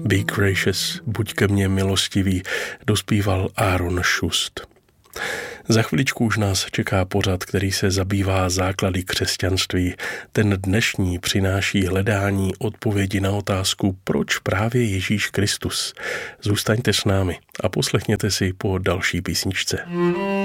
Be gracious, buď ke mně milostivý, dospíval Aaron Shust. Za chviličku už nás čeká pořad, který se zabývá základy křesťanství. Ten dnešní přináší hledání odpovědi na otázku, proč právě Ježíš Kristus. Zůstaňte s námi a poslechněte si po další písničce.